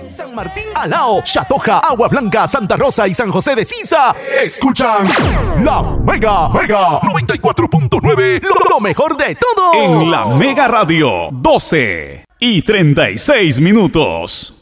San Martín, Alao, Chatoja, Agua Blanca, Santa Rosa y San José de Sisa escuchan La Mega 94.9, lo mejor de todo. En La Mega Radio, 12:36 minutos.